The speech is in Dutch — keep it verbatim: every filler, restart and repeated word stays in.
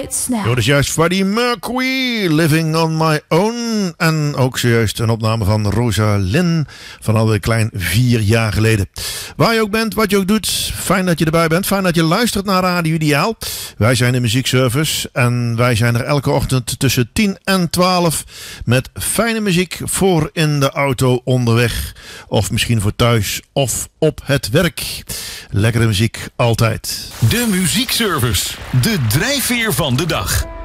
hits now. Dat is juist Freddie Mercury, Living on My Own. En ook zojuist een opname van Rosalind van alweer een klein vier jaar geleden. Waar je ook bent, wat je ook doet, fijn dat je erbij bent. Fijn dat je luistert naar Radio Ideaal. Wij zijn de Muziekservice en wij zijn er elke ochtend tussen tien en twaalf met fijne muziek voor in de auto onderweg. Of misschien voor thuis of op het werk. Lekkere muziek altijd. De Muziekservice, de drijfveer van de dag.